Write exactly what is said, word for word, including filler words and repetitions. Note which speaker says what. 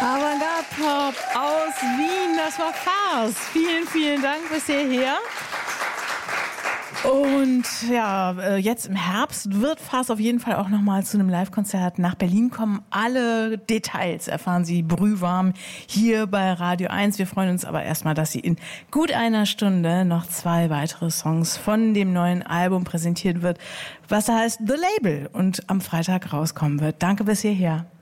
Speaker 1: Avantgarde Pop aus Wien, das war Farce. Vielen, vielen Dank bis hierher. Und ja, jetzt im Herbst wird Farce auf jeden Fall auch nochmal zu einem Live-Konzert nach Berlin kommen. Alle Details erfahren Sie brühwarm hier bei Radio eins. Wir freuen uns aber erstmal, dass Sie in gut einer Stunde noch zwei weitere Songs von dem neuen Album präsentiert wird, was heißt The Label und am Freitag rauskommen wird. Danke bis hierher.